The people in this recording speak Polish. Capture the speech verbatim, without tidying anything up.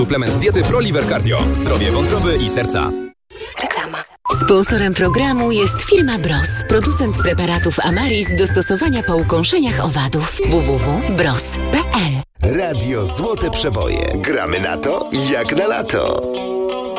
Suplement diety ProLiver Cardio. Zdrowie wątroby i serca. Reklama. Sponsorem programu jest firma Bros, producent preparatów Amaris do stosowania po ukąszeniach owadów. w w w kropka bros kropka p l. Radio Złote Przeboje. Gramy na to jak na lato.